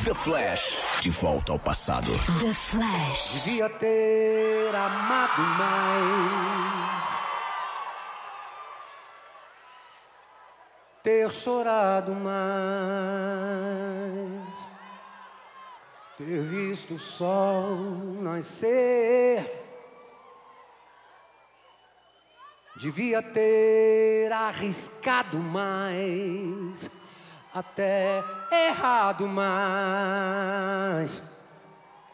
The Flash, de volta ao passado. The Flash. Devia ter amado mais, ter chorado mais, ter visto o sol nascer. Devia ter arriscado mais, até errado mais.